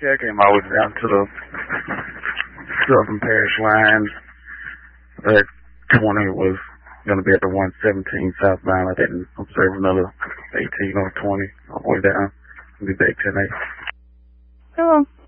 Yeah, I came all the way down to the Southern Parish line. That 20 was going to be at the 117 southbound. I didn't observe another 18 or 20 all the way down. I'll be back tonight. Hello.